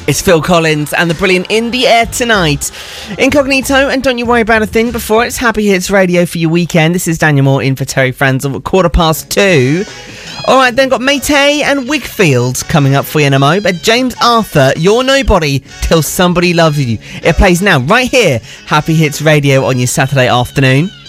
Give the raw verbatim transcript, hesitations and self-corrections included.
It's Phil Collins and the brilliant In the Air Tonight. Incognito and Don't You Worry About a Thing before it's Happy Hits Radio for your weekend. This is Daniel Moore in for Terry Franzel at quarter past two. All right, then got Maytay and Wigfield coming up for you in a mo. But James Arthur, You're Nobody Till Somebody Loves You. It plays now right here, Happy Hits Radio on your Saturday afternoon.